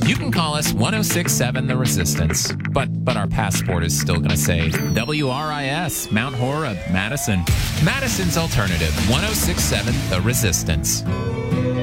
You can call us 1067 The Resistance, but our passport is still going to say WRIS, Mount Horeb, Madison. Madison's alternative, 1067 The Resistance.